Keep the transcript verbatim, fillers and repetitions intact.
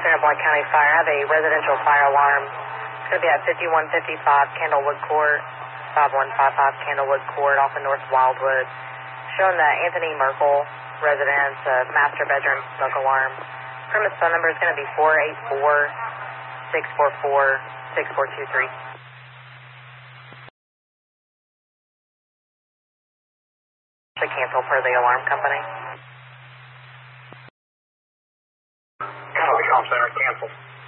Center Blount County Fire. I have a residential fire alarm. It's going to be at fifty-one fifty-five Candlewood Court, five one five five Candlewood Court off of North Wildwood. Showing the Anthony Merkel residence, uh, master bedroom smoke alarm. Premise phone number is going to be four eight four, six four four, six four two three. To cancel per the alarm company. Copy, call center, cancel.